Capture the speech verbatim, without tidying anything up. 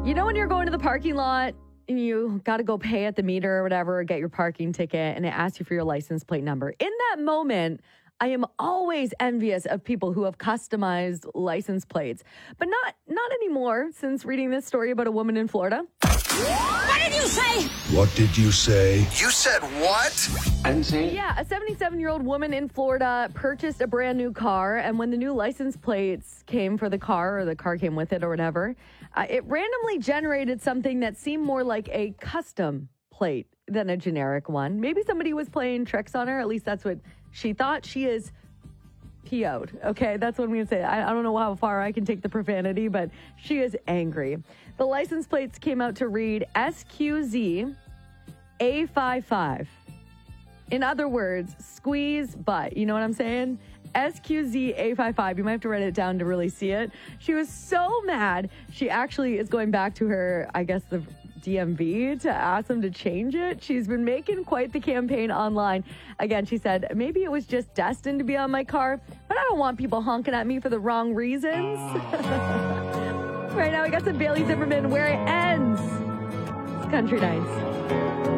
You know when you're going to the parking lot and you got to go pay at the meter or whatever, or get your parking ticket, and it asks you for your license plate number. In that moment, I am always envious of people who have customized license plates, but not not anymore since reading this story about a woman in Florida. What did you say? What did you say? You said what? I didn't say it. Yeah, a seventy-seven-year-old woman in Florida purchased a brand new car, and when the new license plates came for the car, or the car came with it or whatever, uh, it randomly generated something that seemed more like a custom plate than a generic one. Maybe somebody was playing tricks on her. At least that's what she thought. She is P O'd. Okay, that's what I'm going to say. I, I don't know how far I can take the profanity, but she is angry. The license plates came out to read S Q Z A fifty-five. In other words, squeeze butt. You know what I'm saying? S Q Z A fifty-five. You might have to write it down to really see it. She was so mad. She actually is going back to her, I guess, the D M V to ask them to change it. She's been making quite the campaign online. Again, she said, maybe it was just destined to be on my car, but I don't want people honking at me for the wrong reasons. Right now, we got some Bailey Zimmerman where it ends. It's Country Nights.